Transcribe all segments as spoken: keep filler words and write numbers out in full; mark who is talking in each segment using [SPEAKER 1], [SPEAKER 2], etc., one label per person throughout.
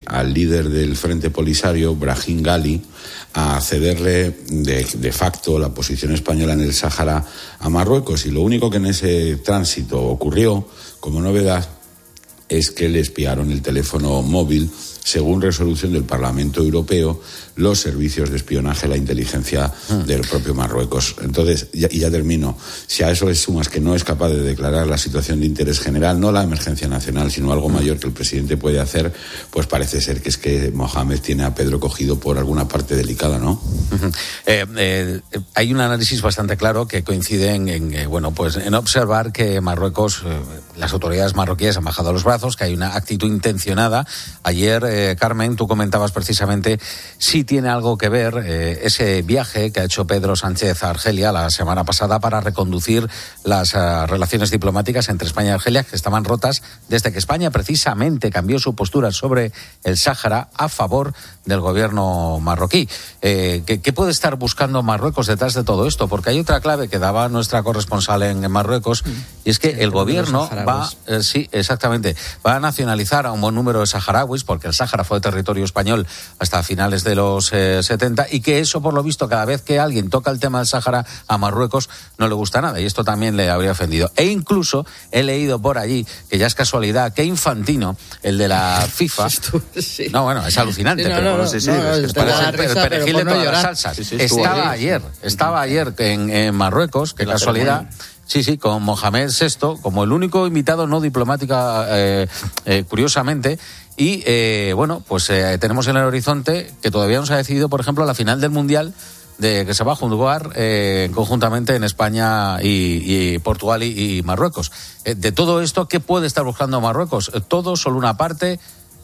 [SPEAKER 1] al líder del Frente Polisario, Brahim Ghali, a cederle de, de facto la posición española en el Sáhara a Marruecos. Y lo único que en ese tránsito ocurrió, como novedad, es que le espiaron el teléfono móvil, según resolución del Parlamento Europeo, los servicios de espionaje, la inteligencia del propio Marruecos. Entonces, ya, y ya termino, si a eso le sumas que no es capaz de declarar la situación de interés general, no la emergencia nacional, sino algo mayor que el presidente puede hacer, pues parece ser que es que Mohamed tiene a Pedro cogido por alguna parte delicada, ¿no?
[SPEAKER 2] Uh-huh. eh, eh, hay un análisis bastante claro que coincide en, en, eh, bueno, pues en observar que Marruecos, eh, las autoridades marroquíes han bajado los brazos, que hay una actitud intencionada. Ayer, eh, Carmen, tú comentabas precisamente si tiene algo que ver eh, ese viaje que ha hecho Pedro Sánchez a Argelia la semana pasada para reconducir las uh, relaciones diplomáticas entre España y Argelia, que estaban rotas desde que España precisamente cambió su postura sobre el Sáhara a favor del gobierno marroquí. Eh, ¿qué, ¿Qué puede estar buscando Marruecos detrás de todo esto? Porque hay otra clave que daba nuestra corresponsal en, en Marruecos, y es que el, el gobierno va, eh, sí, exactamente, va a nacionalizar a un buen número de saharauis, porque el Sáhara fue territorio español hasta finales de los eh, setenta, y que eso, por lo visto, cada vez que alguien toca el tema del Sáhara a Marruecos no le gusta nada, y esto también le habría ofendido. E incluso he leído por allí, que ya es casualidad, que Infantino, el de la FIFA,
[SPEAKER 3] sí.
[SPEAKER 2] no, bueno, es alucinante,
[SPEAKER 3] sí, no,
[SPEAKER 2] pero
[SPEAKER 3] no,
[SPEAKER 2] sí, sí,
[SPEAKER 3] no,
[SPEAKER 2] es,
[SPEAKER 3] no,
[SPEAKER 2] es para el perejil de
[SPEAKER 3] no
[SPEAKER 2] todas
[SPEAKER 3] llorar.
[SPEAKER 2] las salsas.
[SPEAKER 4] Sí, sí,
[SPEAKER 2] estaba
[SPEAKER 4] allí.
[SPEAKER 2] ayer, estaba ayer en, en Marruecos, qué casualidad. Sí, sí, con Mohamed sexto, como el único invitado no diplomático, eh, eh, curiosamente. Y, eh, bueno, pues eh, tenemos en el horizonte que todavía no se ha decidido, por ejemplo, la final del Mundial, de que se va a jugar eh, conjuntamente en España y, y Portugal y, y Marruecos. Eh, de todo esto, ¿qué puede estar buscando Marruecos? ¿Todo, solo una parte?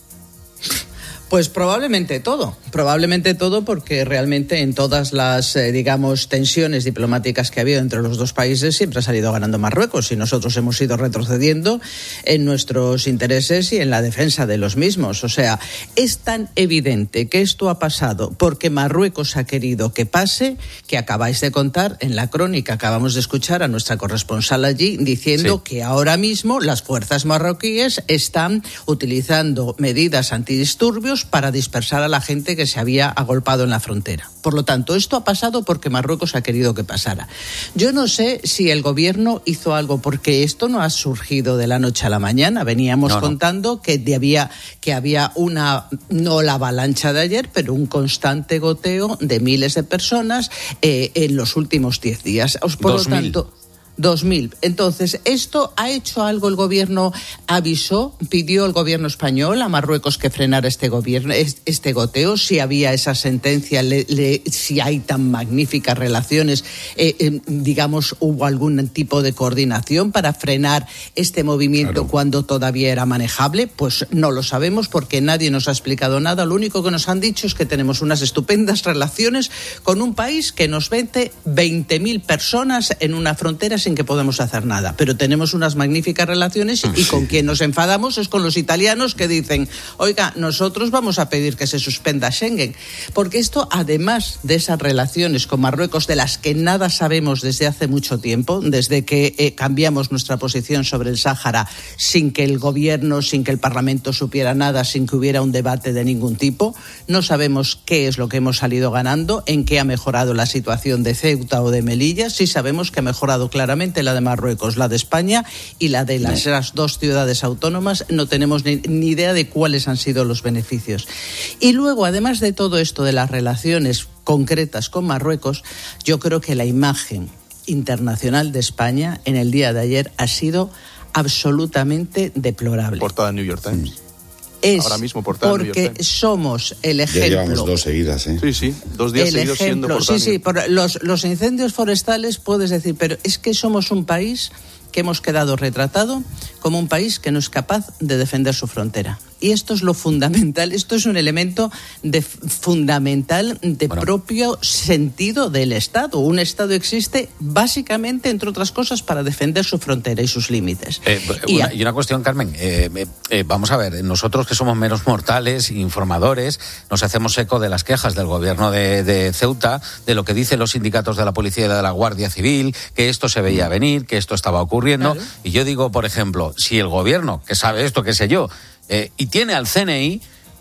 [SPEAKER 3] Pues probablemente todo, probablemente todo porque realmente en todas las, eh, digamos, tensiones diplomáticas que ha habido entre los dos países siempre ha salido ganando Marruecos y nosotros hemos ido retrocediendo en nuestros intereses y en la defensa de los mismos. O sea, es tan evidente que esto ha pasado porque Marruecos ha querido que pase, que acabáis de contar en la crónica, acabamos de escuchar a nuestra corresponsal allí diciendo sí. que ahora mismo las fuerzas marroquíes están utilizando medidas antidisturbios para dispersar a la gente que se había agolpado en la frontera. Por lo tanto, esto ha pasado porque Marruecos ha querido que pasara. Yo no sé si el gobierno hizo algo, porque esto no ha surgido de la noche a la mañana. Veníamos no, contando no. que había, que había una, no la avalancha de ayer, pero un constante goteo de miles de personas eh, en los últimos diez días. Por
[SPEAKER 2] Dos
[SPEAKER 3] lo tanto...
[SPEAKER 2] mil.
[SPEAKER 3] dos mil. Entonces, ¿esto ha hecho algo el gobierno? ¿Avisó, pidió el gobierno español a Marruecos que frenara este gobierno, este goteo? Si había esa sentencia, le, le, si hay tan magníficas relaciones, eh, eh, digamos, ¿hubo algún tipo de coordinación para frenar este movimiento claro. cuando todavía era manejable? Pues no lo sabemos porque nadie nos ha explicado nada. Lo único que nos han dicho es que tenemos unas estupendas relaciones con un país que nos vende veinte mil personas en una frontera sin que podemos hacer nada, pero tenemos unas magníficas relaciones y sí. con quien nos enfadamos es con los italianos que dicen, oiga, nosotros vamos a pedir que se suspenda Schengen, porque esto, además de esas relaciones con Marruecos de las que nada sabemos desde hace mucho tiempo, desde que eh, cambiamos nuestra posición sobre el Sáhara sin que el gobierno, sin que el Parlamento supiera nada, sin que hubiera un debate de ningún tipo, no sabemos qué es lo que hemos salido ganando, en qué ha mejorado la situación de Ceuta o de Melilla. Sí sabemos que ha mejorado claramente la de Marruecos, la de España y la de las, las dos ciudades autónomas. No tenemos ni, ni idea de cuáles han sido los beneficios. Y luego, además de todo esto de las relaciones concretas con Marruecos, yo creo que la imagen internacional de España en el día de ayer ha sido absolutamente deplorable.
[SPEAKER 4] Portada en New York Times.
[SPEAKER 3] Mm. Es
[SPEAKER 4] ahora mismo portada
[SPEAKER 3] porque somos el ejemplo.
[SPEAKER 1] Ya llevamos dos seguidas, ¿eh?
[SPEAKER 4] Sí, sí, dos días
[SPEAKER 3] el
[SPEAKER 4] seguidos
[SPEAKER 3] ejemplo,
[SPEAKER 4] siendo portada.
[SPEAKER 3] Sí, sí, por los, los incendios forestales puedes decir, pero es que somos un país que hemos quedado retratado como un país que no es capaz de defender su frontera. Y esto es lo fundamental, esto es un elemento de, fundamental de bueno. propio sentido del Estado. Un Estado existe básicamente, entre otras cosas, para defender su frontera y sus límites.
[SPEAKER 2] Eh, y, una, a... y una cuestión, Carmen, eh, eh, eh, vamos a ver, nosotros que somos menos mortales, informadores, nos hacemos eco de las quejas del gobierno de, de Ceuta, de lo que dicen los sindicatos de la policía y de la Guardia Civil, que esto se veía venir, que esto estaba ocurriendo. Claro. Y yo digo, por ejemplo, si el gobierno, que sabe esto, qué sé yo, Eh, y tiene al C N I,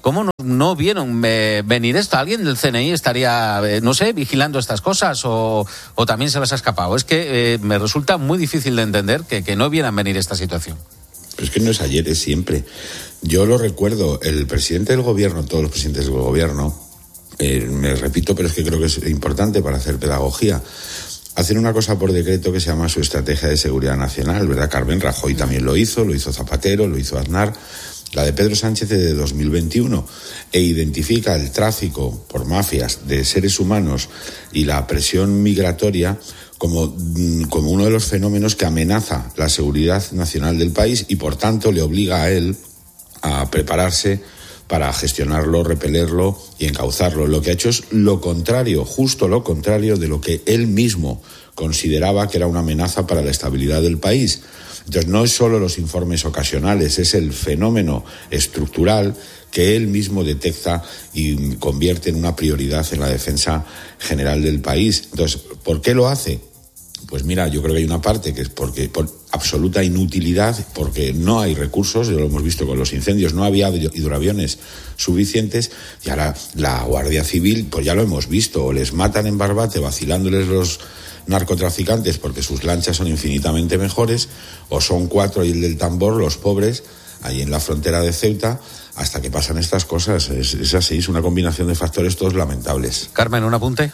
[SPEAKER 2] ¿Cómo no, no vieron eh, venir esto? ¿Alguien del C N I estaría, eh, no sé, vigilando estas cosas o, o también se les ha escapado? Es que eh, me resulta muy difícil de entender que, que no vieran venir esta situación.
[SPEAKER 1] Pero es que no es ayer, es siempre. Yo lo recuerdo, el presidente del gobierno, todos los presidentes del gobierno, eh, me repito, pero es que creo que es importante para hacer pedagogía, hacen una cosa por decreto que se llama su estrategia de seguridad nacional, ¿verdad? Carmen Rajoy también lo hizo, lo hizo Zapatero, lo hizo Aznar. La de Pedro Sánchez es de dos mil veintiuno e identifica el tráfico por mafias de seres humanos y la presión migratoria como, como uno de los fenómenos que amenaza la seguridad nacional del país y por tanto le obliga a él a prepararse para gestionarlo, repelerlo y encauzarlo. Lo que ha hecho es lo contrario, justo lo contrario de lo que él mismo consideraba que era una amenaza para la estabilidad del país. Entonces no es solo los informes ocasionales, es el fenómeno estructural que él mismo detecta y convierte en una prioridad en la defensa general del país. Entonces, ¿por qué lo hace? Pues mira, yo creo que hay una parte que es porque por absoluta inutilidad, porque no hay recursos, lo hemos visto con los incendios, no había hidroaviones suficientes y ahora la Guardia Civil, pues ya lo hemos visto, o les matan en Barbate vacilándoles los narcotraficantes porque sus lanchas son infinitamente mejores, o son cuatro y el del tambor, los pobres, ahí en la frontera de Ceuta, hasta que pasan estas cosas. Es, es así, es una combinación de factores todos lamentables.
[SPEAKER 2] Carmen, ¿un apunte?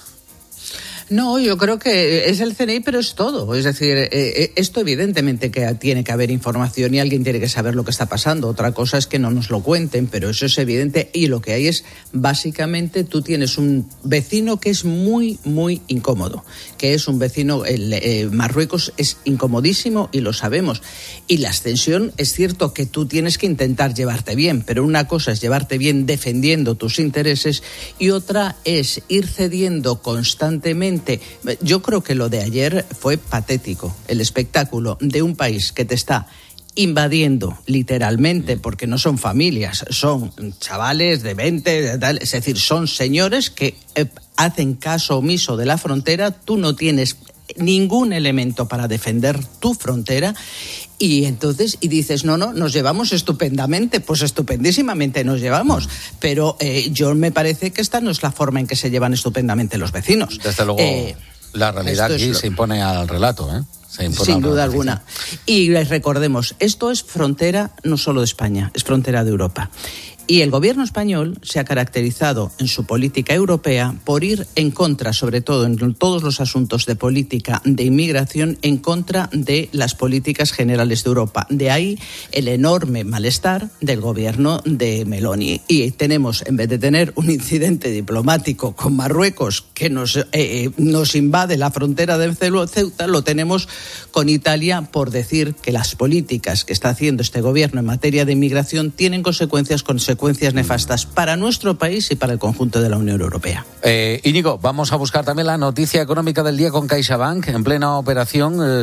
[SPEAKER 3] No, yo creo que es el C N I, pero es todo. Es decir, eh, esto evidentemente que tiene que haber información y alguien tiene que saber lo que está pasando. Otra cosa es que no nos lo cuenten, pero eso es evidente. Y lo que hay es, básicamente, tú tienes un vecino que es muy, muy incómodo. Que es un vecino, el, eh, Marruecos es incomodísimo y lo sabemos. Y la extensión, es cierto que tú tienes que intentar llevarte bien, pero una cosa es llevarte bien defendiendo tus intereses y otra es ir cediendo constantemente. Yo creo que lo de ayer fue patético, el espectáculo de un país que te está invadiendo literalmente, porque no son familias, son chavales de veinte, de tal, es decir, son señores que eh, hacen caso omiso de la frontera, tú no tienes ningún elemento para defender tu frontera y entonces y dices no, no, nos llevamos estupendamente, pues estupendísimamente nos llevamos, pero eh, yo me parece que esta no es la forma en que se llevan estupendamente los vecinos.
[SPEAKER 2] Desde luego eh, la realidad aquí lo... se impone al relato, ¿eh? Se impone
[SPEAKER 3] sin duda alguna. Y les recordemos, esto es frontera no solo de España, es frontera de Europa. Y el gobierno español se ha caracterizado en su política europea por ir en contra, sobre todo en todos los asuntos de política de inmigración, en contra de las políticas generales de Europa. De ahí el enorme malestar del gobierno de Meloni. Y tenemos, en vez de tener un incidente diplomático con Marruecos que nos, eh, eh, nos invade la frontera de Ceuta, lo tenemos con Italia por decir que las políticas que está haciendo este gobierno en materia de inmigración tienen consecuencias consecuencias consecuencias nefastas para nuestro país y para el conjunto de la Unión Europea.
[SPEAKER 2] Eh, Íñigo, vamos a buscar también la noticia económica del día con CaixaBank. En plena operación, eh,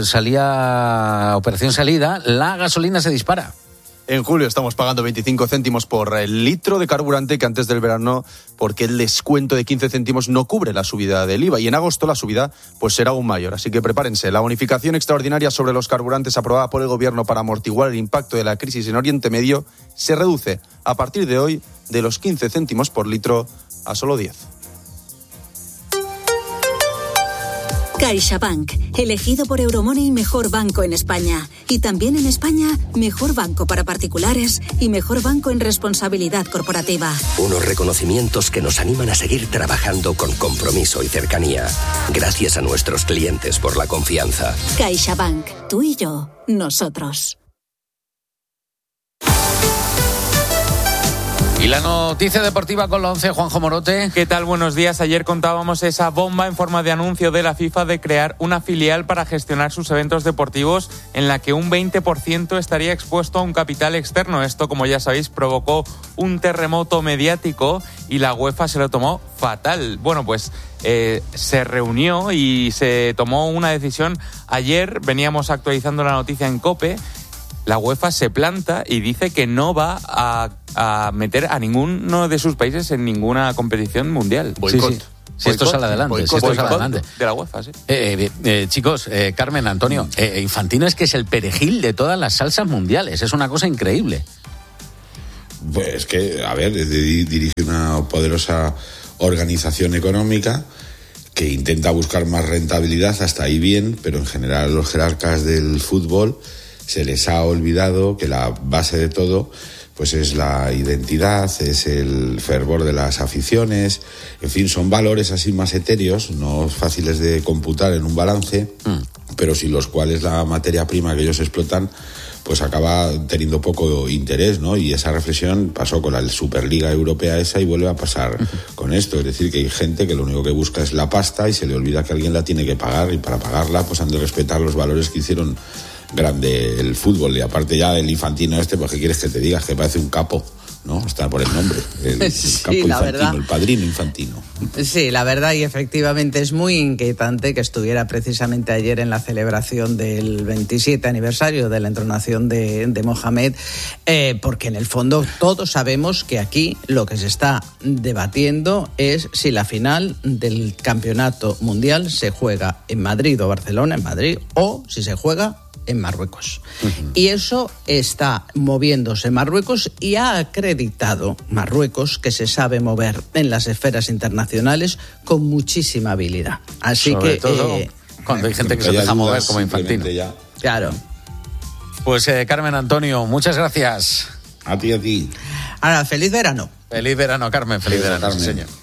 [SPEAKER 2] salía operación salida, la gasolina se dispara.
[SPEAKER 4] En julio estamos pagando veinticinco céntimos por el litro de carburante que antes del verano, porque el descuento de quince céntimos no cubre la subida del I V A. Y en agosto la subida pues será aún mayor. Así que prepárense. La bonificación extraordinaria sobre los carburantes aprobada por el Gobierno para amortiguar el impacto de la crisis en Oriente Medio se reduce a partir de hoy de los quince céntimos por litro a solo diez.
[SPEAKER 5] CaixaBank, elegido por Euromoney mejor banco en España. Y también en España, mejor banco para particulares y mejor banco en responsabilidad corporativa.
[SPEAKER 6] Unos reconocimientos que nos animan a seguir trabajando con compromiso y cercanía. Gracias a nuestros clientes por la confianza.
[SPEAKER 5] CaixaBank, tú y yo, nosotros.
[SPEAKER 2] Y la noticia deportiva con la once, Juanjo Morote.
[SPEAKER 7] ¿Qué tal? Buenos días. Ayer contábamos esa bomba en forma de anuncio de la FIFA de crear una filial para gestionar sus eventos deportivos en la que un veinte por ciento estaría expuesto a un capital externo. Esto, como ya sabéis, provocó un terremoto mediático y la UEFA se lo tomó fatal. Bueno, pues eh, se reunió y se tomó una decisión. Ayer veníamos actualizando la noticia en COPE. La UEFA se planta y dice que no va a, a meter a ninguno de sus países en ninguna competición mundial.
[SPEAKER 2] Boicot. Sí, sí. Si esto sale adelante,
[SPEAKER 7] boicot,
[SPEAKER 2] si esto sale adelante.
[SPEAKER 7] De la UEFA, sí.
[SPEAKER 2] Eh, eh, eh, chicos, eh, Carmen, Antonio, eh, Infantino es que es el perejil de todas las salsas mundiales. Es una cosa increíble.
[SPEAKER 1] Pues que, a ver, dirige una poderosa organización económica que intenta buscar más rentabilidad, hasta ahí bien, pero en general a los jerarcas del fútbol se les ha olvidado que la base de todo pues es la identidad, es el fervor de las aficiones, en fin, son valores así más etéreos, no fáciles de computar en un balance, mm. pero sin los cuales la materia prima que ellos explotan pues acaba teniendo poco interés, ¿no? Y esa reflexión pasó con la Superliga Europea esa y vuelve a pasar uh-huh. con esto. Es decir, que hay gente que lo único que busca es la pasta y se le olvida que alguien la tiene que pagar, y para pagarla pues han de respetar los valores que hicieron grande el fútbol. Y aparte ya el Infantino este, pues ¿qué quieres que te diga? Que parece un capo, ¿no? Está por el nombre, el, el
[SPEAKER 3] sí,
[SPEAKER 1] capo Infantino,
[SPEAKER 3] verdad.
[SPEAKER 1] el padrino Infantino.
[SPEAKER 3] Sí, la verdad, y efectivamente es muy inquietante que estuviera precisamente ayer en la celebración del veintisiete aniversario de la entronación de, de Mohamed, eh, porque en el fondo todos sabemos que aquí lo que se está debatiendo es si la final del campeonato mundial se juega en Madrid o Barcelona, en Madrid, o si se juega en Marruecos. Uh-huh. Y eso está moviéndose Marruecos, y ha acreditado Marruecos que se sabe mover en las esferas internacionales con muchísima habilidad. Así
[SPEAKER 2] Sobre
[SPEAKER 3] que
[SPEAKER 2] todo
[SPEAKER 3] eh,
[SPEAKER 2] cuando hay gente que se deja mover como Infantino.
[SPEAKER 1] Ya.
[SPEAKER 3] Claro.
[SPEAKER 2] Pues eh, Carmen Antonio, muchas gracias.
[SPEAKER 1] A ti, a ti.
[SPEAKER 3] Ahora, feliz verano.
[SPEAKER 2] Feliz verano, Carmen. Feliz, feliz verano,
[SPEAKER 1] Carmen.
[SPEAKER 2] Sí, señor.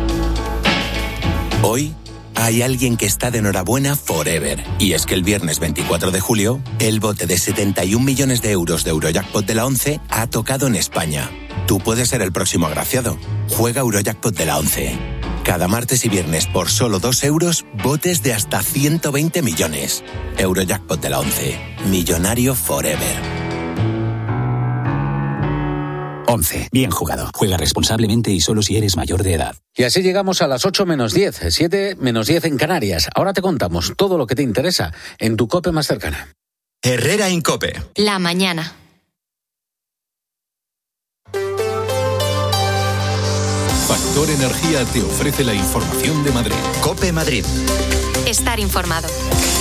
[SPEAKER 8] Hoy hay alguien que está de enhorabuena forever. Y es que el viernes veinticuatro de julio, el bote de setenta y un millones de euros de Eurojackpot de la ONCE ha tocado en España. Tú puedes ser el próximo agraciado. Juega Eurojackpot de la ONCE. Cada martes y viernes por solo dos euros, botes de hasta ciento veinte millones. Eurojackpot de la ONCE. Millonario forever.
[SPEAKER 9] once. Bien jugado. Juega responsablemente y solo si eres mayor de edad.
[SPEAKER 2] Y así llegamos a las ocho menos diez, siete menos diez en Canarias. Ahora te contamos todo lo que te interesa en tu COPE más cercana.
[SPEAKER 8] Herrera Incope.
[SPEAKER 10] La mañana.
[SPEAKER 11] Factor Energía te ofrece la información de Madrid.
[SPEAKER 8] COPE Madrid.
[SPEAKER 10] Estar informado.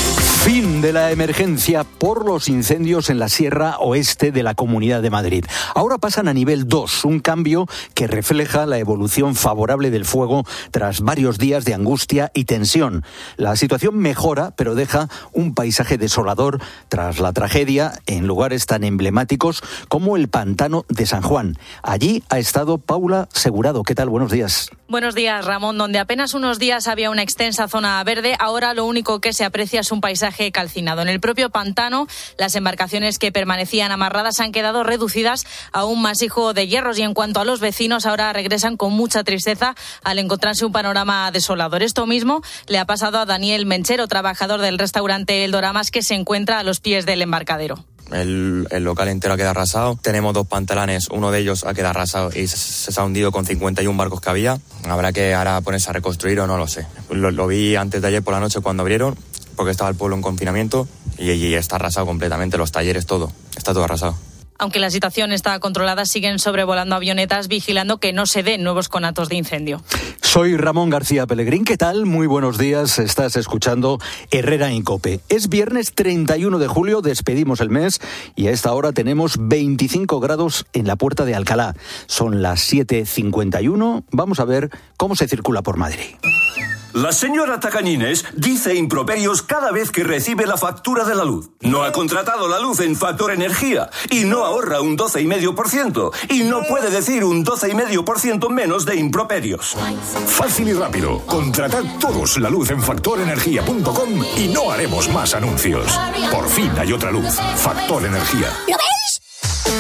[SPEAKER 9] Fin de la emergencia por los incendios en la Sierra Oeste de la Comunidad de Madrid. Ahora pasan a nivel dos, un cambio que refleja la evolución favorable del fuego tras varios días de angustia y tensión. La situación mejora, pero deja un paisaje desolador tras la tragedia en lugares tan emblemáticos como el Pantano de San Juan. Allí ha estado Paula Segurado. ¿Qué tal? Buenos días.
[SPEAKER 12] Buenos días, Ramón. Donde apenas unos días había una extensa zona verde, ahora lo único que se aprecia es un paisaje calcinado. En el propio pantano, las embarcaciones que permanecían amarradas han quedado reducidas a un masijo de hierros, y en cuanto a los vecinos, ahora regresan con mucha tristeza al encontrarse un panorama desolador. Esto mismo le ha pasado a Daniel Menchero, trabajador del restaurante El Doramas, que se encuentra a los pies del embarcadero.
[SPEAKER 13] El, el local entero ha quedado arrasado. Tenemos dos pantalanes, uno de ellos ha quedado arrasado y se, se ha hundido con cincuenta y un barcos que había. Habrá que ahora ponerse a reconstruir o no lo sé. Lo, lo vi antes de ayer por la noche cuando abrieron, porque estaba el pueblo en confinamiento, y, y está arrasado completamente, los talleres, todo. Está todo arrasado.
[SPEAKER 12] Aunque la situación está controlada, siguen sobrevolando avionetas vigilando que no se den nuevos conatos de incendio.
[SPEAKER 9] Soy Ramón García Pellegrín. ¿Qué tal? Muy buenos días. Estás escuchando Herrera Incope. Es viernes treinta y uno de julio, despedimos el mes y a esta hora tenemos veinticinco grados en la Puerta de Alcalá. Son las siete cincuenta y uno. Vamos a ver cómo se circula por Madrid.
[SPEAKER 14] La señora Tacañines dice improperios cada vez que recibe la factura de la luz. No ha contratado la luz en Factor Energía y no ahorra un doce coma cinco por ciento. Y no puede decir un doce coma cinco por ciento menos de improperios.
[SPEAKER 11] Fácil y rápido. Contratad todos la luz en factor energía punto com y no haremos más anuncios. Por fin hay otra luz. Factor Energía.
[SPEAKER 15] ¿Lo veis?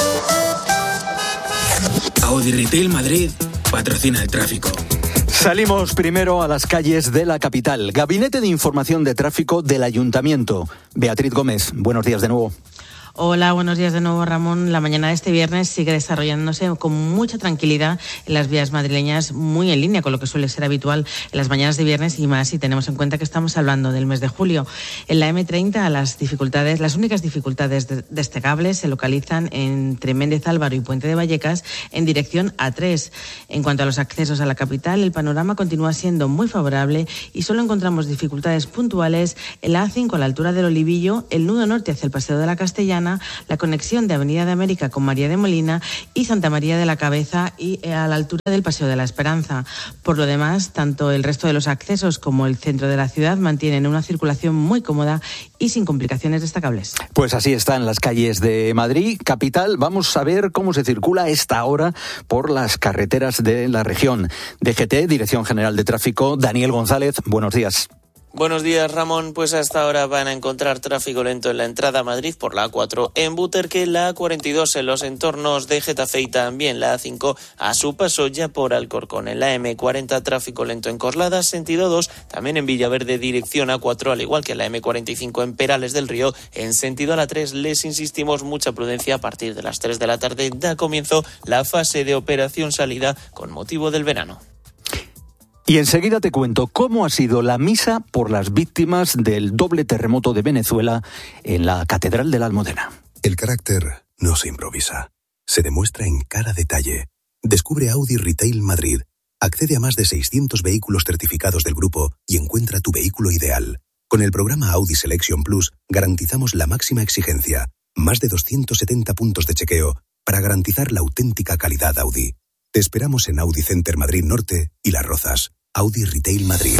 [SPEAKER 15] Audi Retail Madrid patrocina el tráfico.
[SPEAKER 9] Salimos primero a las calles de la capital. Gabinete de Información de Tráfico del Ayuntamiento. Beatriz Gómez, buenos días de nuevo.
[SPEAKER 16] Hola, buenos días de nuevo, Ramón. La mañana de este viernes sigue desarrollándose con mucha tranquilidad en las vías madrileñas, muy en línea con lo que suele ser habitual en las mañanas de viernes, y más si tenemos en cuenta que estamos hablando del mes de julio. En la eme treinta las dificultades, las únicas dificultades de, destacables se localizan entre Méndez Álvaro y Puente de Vallecas en dirección A tres. En cuanto a los accesos a la capital, el panorama continúa siendo muy favorable y solo encontramos dificultades puntuales en la A cinco a la altura del Olivillo, el nudo norte hacia el Paseo de la Castellana Triana, la conexión de Avenida de América con María de Molina y Santa María de la Cabeza y a la altura del Paseo de la Esperanza. Por lo demás, tanto el resto de los accesos como el centro de la ciudad mantienen una circulación muy cómoda y sin complicaciones destacables.
[SPEAKER 9] Pues así está en las calles de Madrid, capital. Vamos a ver cómo se circula a esta hora por las carreteras de la región. D G T, Dirección General de Tráfico, Daniel González, buenos días.
[SPEAKER 17] Buenos días, Ramón. Pues hasta ahora van a encontrar tráfico lento en la entrada a Madrid por la A cuatro en Buterque, la A cuarenta y dos en los entornos de Getafe y también la A cinco a su paso ya por Alcorcón. En la eme cuarenta tráfico lento en Coslada, sentido dos, también en Villaverde dirección A cuatro, al igual que en la eme cuarenta y cinco en Perales del Río. En sentido a la tres les insistimos mucha prudencia a partir de las tres de la tarde. Da comienzo la fase de operación salida con motivo del verano.
[SPEAKER 9] Y enseguida te cuento cómo ha sido la misa por las víctimas del doble terremoto de Venezuela en la Catedral de la Almudena.
[SPEAKER 18] El carácter no se improvisa, se demuestra en cada detalle. Descubre Audi Retail Madrid. Accede a más de seiscientos vehículos certificados del grupo y encuentra tu vehículo ideal. Con el programa Audi Selection Plus garantizamos la máxima exigencia, más de doscientos setenta puntos de chequeo para garantizar la auténtica calidad Audi. Te esperamos en Audi Center Madrid Norte y Las Rozas. Audi Retail Madrid.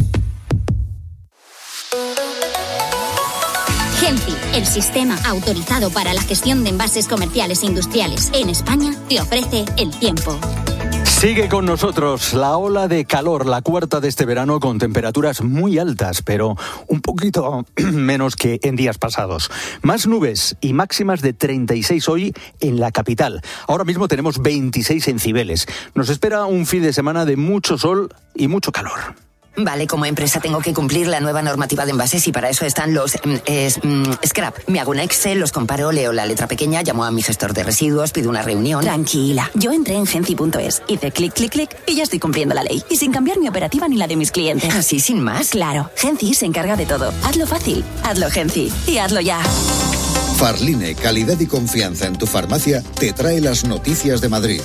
[SPEAKER 19] Genci, el sistema autorizado para la gestión de envases comerciales e industriales en España, te ofrece el tiempo.
[SPEAKER 9] Sigue con nosotros la ola de calor, la cuarta de este verano, con temperaturas muy altas, pero un poquito menos que en días pasados. Más nubes y máximas de treinta y seis hoy en la capital. Ahora mismo tenemos veintiséis en Cibeles. Nos espera un fin de semana de mucho sol y mucho calor.
[SPEAKER 20] Vale, como empresa tengo que cumplir la nueva normativa de envases y para eso están los eh, scrap. Me hago un Excel, los comparo, leo la letra pequeña, llamo a mi gestor de residuos, pido una reunión.
[SPEAKER 19] Tranquila, yo entré en genci punto es, hice clic, clic, clic y ya estoy cumpliendo la ley. Y sin cambiar mi operativa ni la de mis clientes.
[SPEAKER 20] ¿Así sin más?
[SPEAKER 19] Claro, Genci se encarga de todo. Hazlo fácil, hazlo Genci y hazlo ya.
[SPEAKER 21] Farline, calidad y confianza en tu farmacia, te trae las noticias de Madrid.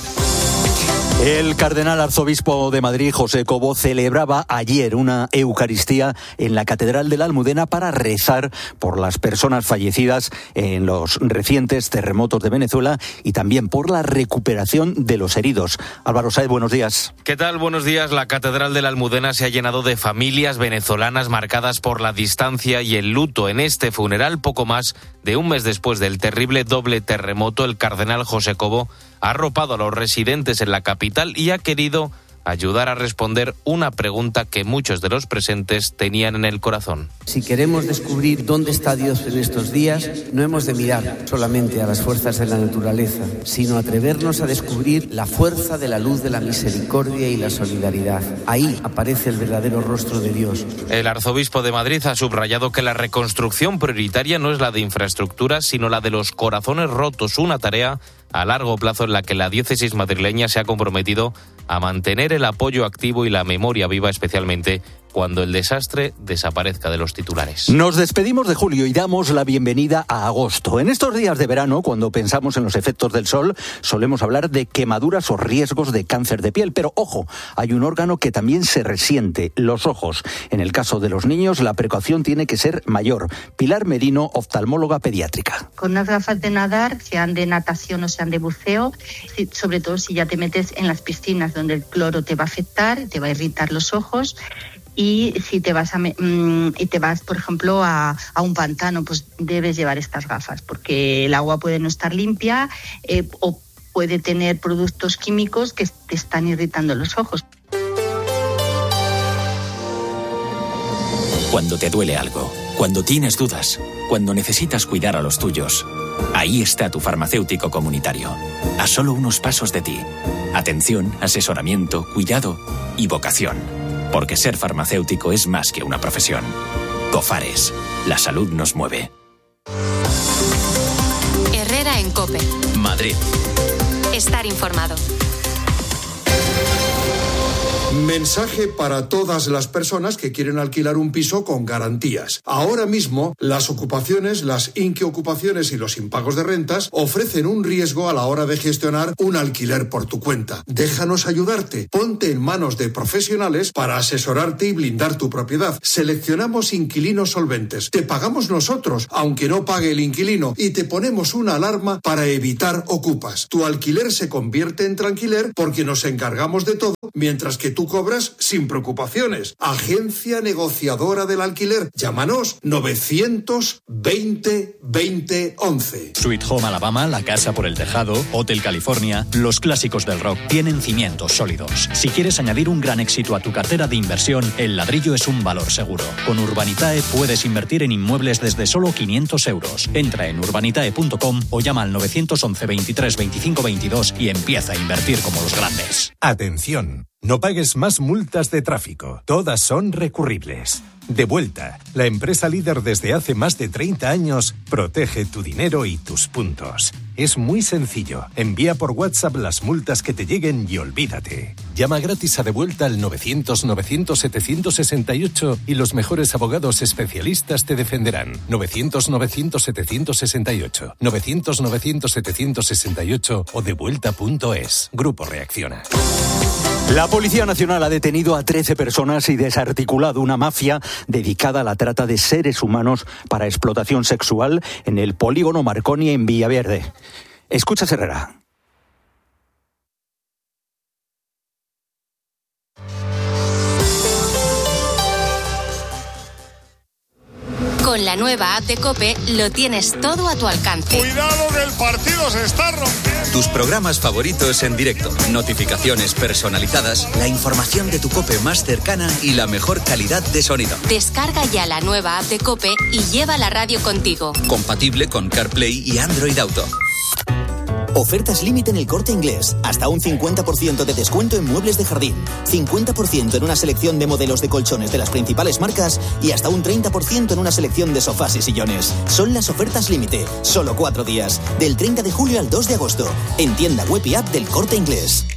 [SPEAKER 9] El cardenal arzobispo de Madrid, José Cobo, celebraba ayer una Eucaristía en la Catedral de la Almudena para rezar por las personas fallecidas en los recientes terremotos de Venezuela y también por la recuperación de los heridos. Álvaro Sáez, buenos días.
[SPEAKER 22] ¿Qué tal? Buenos días. La Catedral de la Almudena se ha llenado de familias venezolanas marcadas por la distancia y el luto. En este funeral, poco más de un mes después del terrible doble terremoto, el cardenal José Cobo ha arropado a los residentes en la capital y ha querido ayudar a responder una pregunta que muchos de los presentes tenían en el corazón.
[SPEAKER 23] Si queremos descubrir dónde está Dios en estos días, no hemos de mirar solamente a las fuerzas de la naturaleza, sino atrevernos a descubrir la fuerza de la luz de la misericordia y la solidaridad. Ahí aparece el verdadero rostro de Dios.
[SPEAKER 22] El arzobispo de Madrid ha subrayado que la reconstrucción prioritaria no es la de infraestructuras, sino la de los corazones rotos, una tarea a largo plazo en la que la diócesis madrileña se ha comprometido a mantener el apoyo activo y la memoria viva, especialmente cuando el desastre desaparezca de los titulares.
[SPEAKER 9] Nos despedimos de julio y damos la bienvenida a agosto. En estos días de verano, cuando pensamos en los efectos del sol, solemos hablar de quemaduras o riesgos de cáncer de piel. Pero ojo, hay un órgano que también se resiente, los ojos. En el caso de los niños, la precaución tiene que ser mayor. Pilar Merino, oftalmóloga pediátrica.
[SPEAKER 24] Con unas gafas de nadar, sean de natación o sean de buceo, sobre todo si ya te metes en las piscinas donde el cloro te va a afectar, te va a irritar los ojos. Y si te vas, a, mm, y te vas por ejemplo, a, a un pantano, pues debes llevar estas gafas, porque el agua puede no estar limpia eh, o puede tener productos químicos que te están irritando los ojos.
[SPEAKER 25] Cuando te duele algo, cuando tienes dudas, cuando necesitas cuidar a los tuyos, ahí está tu farmacéutico comunitario, a solo unos pasos de ti. Atención, asesoramiento, cuidado y vocación. Porque ser farmacéutico es más que una profesión. Cofares, la salud nos mueve.
[SPEAKER 10] Herrera en COPE.
[SPEAKER 25] Madrid.
[SPEAKER 10] Estar informado.
[SPEAKER 3] Mensaje para todas las personas que quieren alquilar un piso con garantías. Ahora mismo, las ocupaciones, las inquiocupaciones y los impagos de rentas ofrecen un riesgo a la hora de gestionar un alquiler por tu cuenta. Déjanos ayudarte. Ponte en manos de profesionales para asesorarte y blindar tu propiedad. Seleccionamos inquilinos solventes. Te pagamos nosotros, aunque no pague el inquilino, y te ponemos una alarma para evitar ocupas. Tu alquiler se convierte en tranquiler porque nos encargamos de todo, mientras que tú cobras sin preocupaciones. Agencia negociadora del alquiler. Llámanos novecientos veinte veinte once.
[SPEAKER 4] Sweet Home Alabama, La Casa por el Tejado, Hotel California, los clásicos del rock tienen cimientos sólidos. Si quieres añadir un gran éxito a tu cartera de inversión, el ladrillo es un valor seguro. Con Urbanitae puedes invertir en inmuebles desde solo quinientos euros. Entra en urbanitae punto com o llama al novecientos once veintitrés veinticinco veintidós y empieza a invertir como los grandes.
[SPEAKER 5] Atención, no pagues más multas de tráfico. Todas son recurribles. Devuelta, la empresa líder desde hace más de treinta años, protege tu dinero y tus puntos. Es muy sencillo. Envía por WhatsApp las multas que te lleguen y olvídate. Llama gratis a Devuelta al novecientos novecientos setecientos sesenta y ocho y los mejores abogados especialistas te defenderán. novecientos novecientos setecientos sesenta y ocho, novecientos novecientos setecientos sesenta y ocho o devuelta punto es. Grupo Reacciona.
[SPEAKER 9] La Policía Nacional ha detenido a trece personas y desarticulado una mafia dedicada a la trata de seres humanos para explotación sexual en el polígono Marconi en Villaverde. Escucha, Herrera.
[SPEAKER 10] Con la nueva app de COPE lo tienes todo a tu alcance.
[SPEAKER 6] ¡Cuidado que el partido se está rompiendo!
[SPEAKER 7] Tus programas favoritos en directo, notificaciones personalizadas, la información de tu COPE más cercana y la mejor calidad de sonido.
[SPEAKER 10] Descarga ya la nueva app de COPE y lleva la radio contigo.
[SPEAKER 7] Compatible con CarPlay y Android Auto.
[SPEAKER 26] Ofertas límite en El Corte Inglés. Hasta un cincuenta por ciento de descuento en muebles de jardín. cincuenta por ciento en una selección de modelos de colchones de las principales marcas y hasta un treinta por ciento en una selección de sofás y sillones. Son las ofertas límite. Solo cuatro días. Del treinta de julio al dos de agosto. En tienda web y app del Corte Inglés.